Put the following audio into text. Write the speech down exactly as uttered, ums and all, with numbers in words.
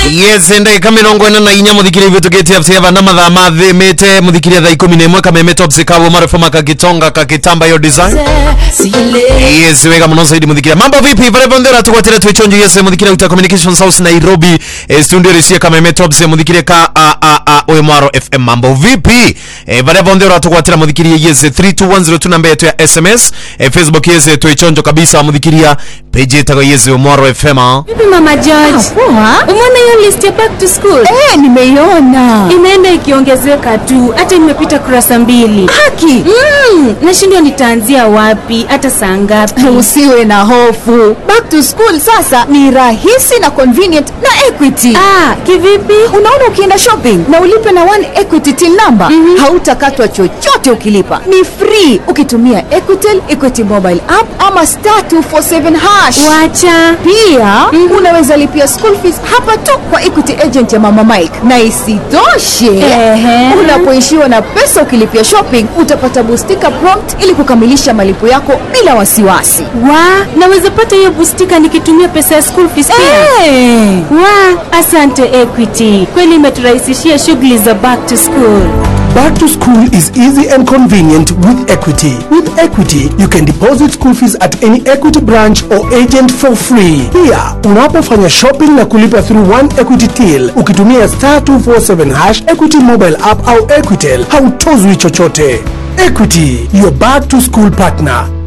Yes, ende kamirongo ina na inya muthikiri vitu geti F C ava na matha mathimite muthikiri tha ikumi na imwe kameme top zikawo marefoma kagitonga kakitamba yo design. Yes, wega muno zaidi muthikiri. Mambo vipi? Vale bondera tukwatira tuichonjo yes muthikiri uta Communications House Nairobi. E, studio resia kameme top ze muthikiri ka a a a Oemwaro F M. Mambo vipi? E, vale bondera tukwatira muthikiri yes three two one zero two namba yetu ya S M S. E, Facebook yes tuichonjo kabisa muthikiri page itago yes Oemwaro F M. Vipi Mama George? Poa. Umeona hiyo list ya back to school? Eh, nimeiona. Inaenda ikiongezeka tu. Hata nimepita kurasa mbili. Haki. Mm, nashindwa nitaanzia wapi? Hata saa ngapi? Usiwe na hofu. Back to school sasa ni rahisi na convenient na Equity. Ah, kivipi? Unaona ukienda shopping na ulipe na one Equity till number, mm -hmm. hautakatwa chochote ukilipa. Ni free ukitumia Equitel, Equity mobile app ama star two four seven hash. Wacha. Pia mm -hmm. unaweza lipia school fees hapa tu kwa Equity agent ya Mama Mike. Na isitoshe, ehe, unapoishiwa na pesa ukilipia shopping, utapata boostika prompt ili kukamilisha malipo yako bila wasiwasi. Wa, naweza pata hiyo boostika nikitumia pesa ya school fees pia? Hey. Wa, asante Equity. Kweli imeturahisishia shughuli za back to school. Back to school is easy and convenient with Equity. With Equity, you can deposit school fees at any Equity branch or agent for free. Here, unapofanya shopping na kulipa through one Equity till, ukitumia star two four seven hash, Equity mobile app au Equitel, hautozwi chochote. Equity, your back to school partner.